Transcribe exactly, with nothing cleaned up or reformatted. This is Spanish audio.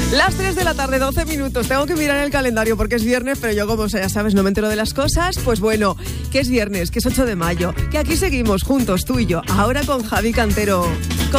Las tres de la tarde, doce minutos. Tengo que mirar el calendario porque es viernes, pero yo, como ya sabes, no me entero de las cosas. Pues bueno, que es viernes, que es ocho de mayo, que aquí seguimos juntos, tú y yo, ahora con Javi Cantero.